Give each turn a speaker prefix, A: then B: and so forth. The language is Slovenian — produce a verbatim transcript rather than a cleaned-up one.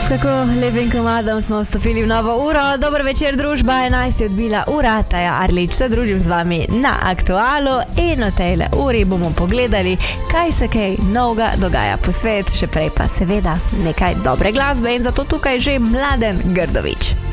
A: Tako lepim komadom smo vstopili v novo uro. Dober večer, družba, enajst je odbila ura, Taja Arlič se družim z vami na Aktualu in o tejle uri bomo pogledali, kaj se kaj novega dogaja po svet, še prej pa seveda nekaj dobre glasbe in zato tukaj že Mladen Grdović.